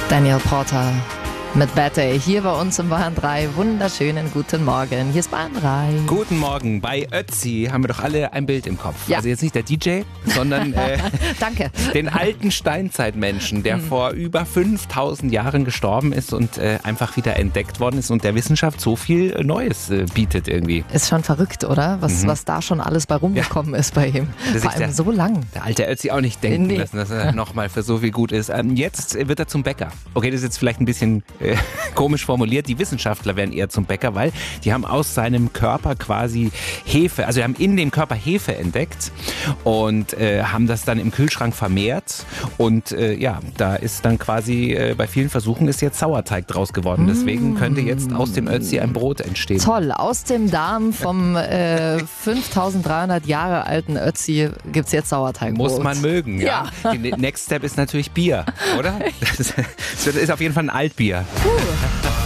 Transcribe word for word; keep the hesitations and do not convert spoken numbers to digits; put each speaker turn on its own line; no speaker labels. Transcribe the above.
Daniel Porter mit Bad Day hier bei uns im Bayern drei. Wunderschönen guten Morgen. Hier ist Bayern drei.
Guten Morgen. Bei Ötzi haben wir doch alle ein Bild im Kopf.
Ja.
Also jetzt nicht der D J, sondern äh,
Danke.
den alten Steinzeitmenschen, der mhm. vor über fünftausend Jahren gestorben ist und äh, einfach wieder entdeckt worden ist und der Wissenschaft so viel Neues äh, bietet irgendwie.
Ist schon verrückt, oder? Was, mhm. was da schon alles bei rumgekommen ja. ist bei ihm.
Das
Vor allem
der,
so lang.
Der alte Ötzi auch nicht denken
nee.
lassen, dass er nochmal für so viel gut ist. Ähm, jetzt wird er zum Bäcker. Okay, das ist jetzt vielleicht ein bisschen äh, komisch formuliert. Die Wissenschaftler werden eher zum Bäcker, weil die haben aus seinem Körper quasi Hefe, also die haben in dem Körper Hefe entdeckt und äh, haben das dann im Kühlschrank vermehrt und äh, ja, da ist dann quasi äh, bei vielen Versuchen ist jetzt Sauerteig draus geworden. Deswegen könnte jetzt aus dem Ötzi ein Brot entstehen.
Toll, aus dem Darm vom äh, fünftausenddreihundert Jahre alten Ötzi gibt es jetzt Sauerteigbrot.
Muss man mögen, ja.
ja.
Der Next Step ist natürlich Bier, oder? Das ist, das ist auf jeden Fall ein Altbier.
Puh.